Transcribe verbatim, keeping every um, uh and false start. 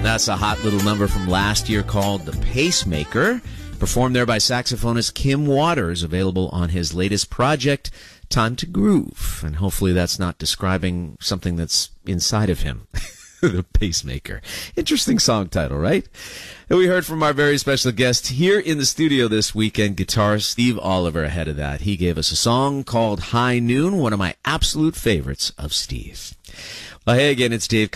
That's a hot little number from last year called The Pacemaker, performed there by saxophonist Kim Waters, available on his latest project, Time to Groove. And hopefully that's not describing something that's inside of him. The Pacemaker. Interesting song title, right? And we heard from our very special guest here in the studio this weekend, guitarist Steve Oliver. Ahead of that, he gave us a song called High Noon, one of my absolute favorites of Steve. Well, hey again, it's Dave